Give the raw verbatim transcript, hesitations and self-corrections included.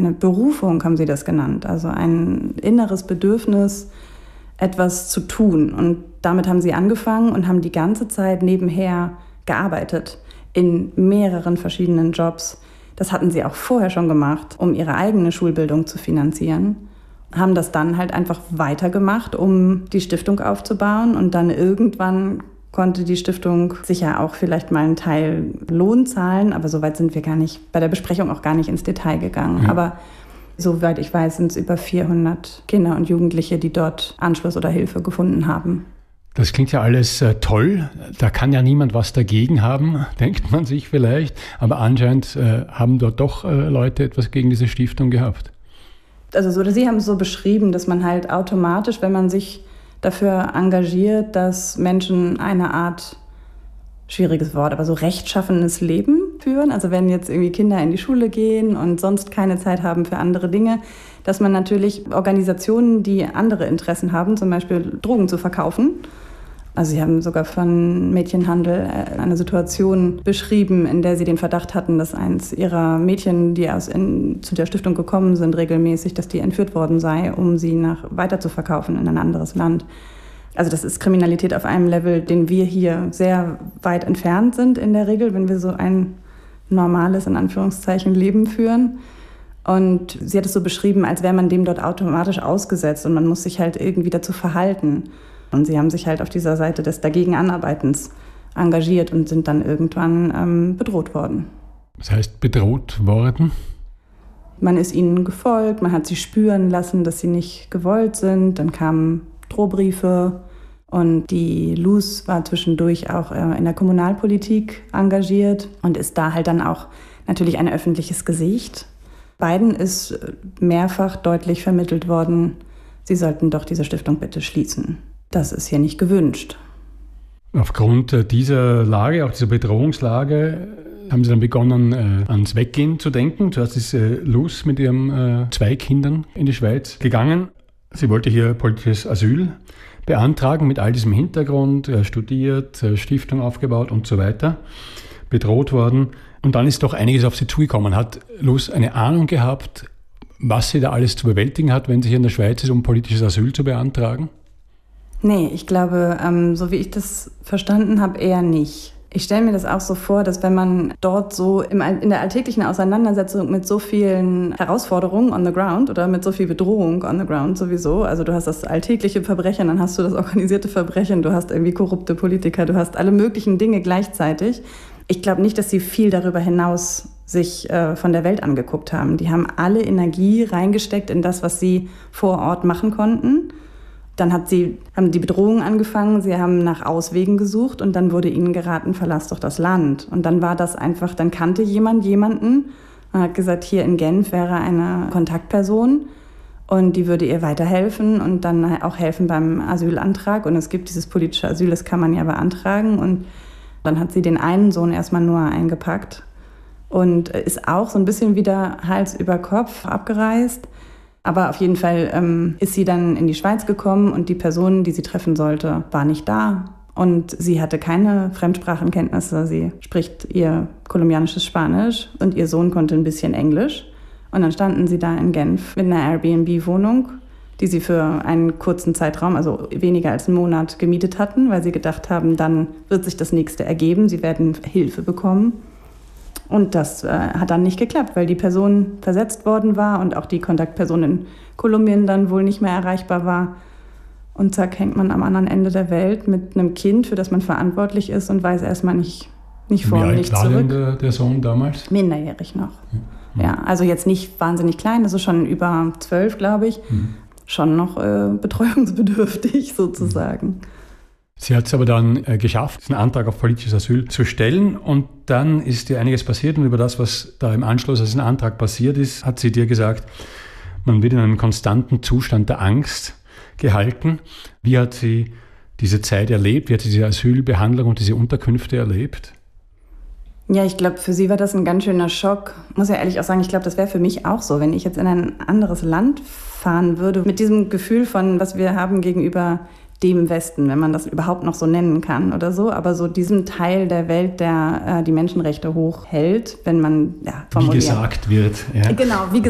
eine Berufung, haben sie das genannt, also ein inneres Bedürfnis, etwas zu tun. Und damit haben sie angefangen und haben die ganze Zeit nebenher gearbeitet in mehreren verschiedenen Jobs. Das hatten sie auch vorher schon gemacht, um ihre eigene Schulbildung zu finanzieren. Haben das dann halt einfach weitergemacht, um die Stiftung aufzubauen. Und dann irgendwann konnte die Stiftung sicher auch vielleicht mal einen Teil Lohn zahlen. Aber soweit sind wir gar nicht, bei der Besprechung auch gar nicht ins Detail gegangen. Mhm. Aber soweit ich weiß, sind es über vierhundert Kinder und Jugendliche, die dort Anschluss oder Hilfe gefunden haben. Das klingt ja alles äh, toll. Da kann ja niemand was dagegen haben, denkt man sich vielleicht. Aber anscheinend äh, haben dort doch äh, Leute etwas gegen diese Stiftung gehabt. Also so, Sie haben es so beschrieben, dass man halt automatisch, wenn man sich dafür engagiert, dass Menschen eine Art, schwieriges Wort, aber so rechtschaffenes Leben führen. Also wenn jetzt irgendwie Kinder in die Schule gehen und sonst keine Zeit haben für andere Dinge, dass man natürlich Organisationen, die andere Interessen haben, zum Beispiel Drogen zu verkaufen. Also sie haben sogar von Mädchenhandel eine Situation beschrieben, in der sie den Verdacht hatten, dass eins ihrer Mädchen, die aus in, zu der Stiftung gekommen sind, regelmäßig, dass die entführt worden sei, um sie nach weiter zu verkaufen in ein anderes Land. Also das ist Kriminalität auf einem Level, den wir hier sehr weit entfernt sind in der Regel, wenn wir so ein normales, in Anführungszeichen, Leben führen. Und sie hat es so beschrieben, als wäre man dem dort automatisch ausgesetzt und man muss sich halt irgendwie dazu verhalten. Und sie haben sich halt auf dieser Seite des Dagegenanarbeitens engagiert und sind dann irgendwann ähm, bedroht worden. Das heißt bedroht worden? Man ist ihnen gefolgt, man hat sie spüren lassen, dass sie nicht gewollt sind. Dann kamen Drohbriefe und die Luz war zwischendurch auch äh, in der Kommunalpolitik engagiert und ist da halt dann auch natürlich ein öffentliches Gesicht. Beiden ist mehrfach deutlich vermittelt worden, sie sollten doch diese Stiftung bitte schließen. Das ist hier nicht gewünscht. Aufgrund dieser Lage, auch dieser Bedrohungslage, haben Sie dann begonnen, äh, ans Weggehen zu denken. Zuerst ist äh, Luz mit ihren äh, zwei Kindern in die Schweiz gegangen. Sie wollte hier politisches Asyl beantragen mit all diesem Hintergrund, äh, studiert, äh, Stiftung aufgebaut und so weiter, bedroht worden. Und dann ist doch einiges auf sie zugekommen. Hat Luz eine Ahnung gehabt, was sie da alles zu bewältigen hat, wenn sie hier in der Schweiz ist, um politisches Asyl zu beantragen? Nee, ich glaube, ähm, so wie ich das verstanden habe, eher nicht. Ich stelle mir das auch so vor, dass wenn man dort so im, in der alltäglichen Auseinandersetzung mit so vielen Herausforderungen on the ground oder mit so viel Bedrohung on the ground sowieso, also du hast das alltägliche Verbrechen, dann hast du das organisierte Verbrechen, du hast irgendwie korrupte Politiker, du hast alle möglichen Dinge gleichzeitig. Ich glaube nicht, dass sie viel darüber hinaus sich äh, von der Welt angeguckt haben. Die haben alle Energie reingesteckt in das, was sie vor Ort machen konnten. Dann hat sie, haben die Bedrohungen angefangen, sie haben nach Auswegen gesucht und dann wurde ihnen geraten, verlass doch das Land. Und dann war das einfach, dann kannte jemand jemanden und hat gesagt, hier in Genf wäre eine Kontaktperson und die würde ihr weiterhelfen und dann auch helfen beim Asylantrag. Und es gibt dieses politische Asyl, das kann man ja beantragen. Und dann hat sie den einen Sohn erstmal nur eingepackt und ist auch so ein bisschen wieder Hals über Kopf abgereist. Aber auf jeden Fall ähm, ist sie dann in die Schweiz gekommen und die Person, die sie treffen sollte, war nicht da. Und sie hatte keine Fremdsprachenkenntnisse. Sie spricht ihr kolumbianisches Spanisch und ihr Sohn konnte ein bisschen Englisch. Und dann standen sie da in Genf mit einer Airbnb-Wohnung, die sie für einen kurzen Zeitraum, also weniger als einen Monat, gemietet hatten, weil sie gedacht haben, dann wird sich das Nächste ergeben, sie werden Hilfe bekommen. Und das äh, hat dann nicht geklappt, weil die Person versetzt worden war und auch die Kontaktperson in Kolumbien dann wohl nicht mehr erreichbar war. Und zack, hängt man am anderen Ende der Welt mit einem Kind, für das man verantwortlich ist und weiß erstmal nicht, nicht vor und nicht zurück. Wie alt war denn der, der Sohn damals? Minderjährig noch. Mhm. Ja, also jetzt nicht wahnsinnig klein, also schon über zwölf, glaube ich. Mhm. Schon noch äh, betreuungsbedürftig sozusagen. Mhm. Sie hat es aber dann äh, geschafft, einen Antrag auf politisches Asyl zu stellen und dann ist dir einiges passiert und über das, was da im Anschluss als ein Antrag passiert ist, hat sie dir gesagt, man wird in einem konstanten Zustand der Angst gehalten. Wie hat sie diese Zeit erlebt? Wie hat sie diese Asylbehandlung und diese Unterkünfte erlebt? Ja, ich glaube, für sie war das ein ganz schöner Schock. Ich muss ja ehrlich auch sagen, ich glaube, das wäre für mich auch so, wenn ich jetzt in ein anderes Land fahren würde, mit diesem Gefühl von, was wir haben gegenüber dem Westen, wenn man das überhaupt noch so nennen kann oder so, aber so diesem Teil der Welt, der äh, die Menschenrechte hochhält, wenn man ja, formuliert. Wie gesagt wird. Ja. Genau, wie